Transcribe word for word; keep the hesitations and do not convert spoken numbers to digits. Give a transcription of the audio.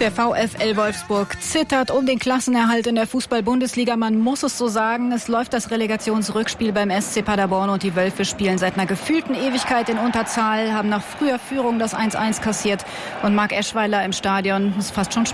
Der VfL Wolfsburg zittert um den Klassenerhalt in der Fußball-Bundesliga. Man muss es so sagen. Es läuft das Relegationsrückspiel beim S C Paderborn und die Wölfe spielen seit einer gefühlten Ewigkeit in Unterzahl, haben nach früher Führung das eins eins kassiert. Und Marc Eschweiler im Stadion ist fast schon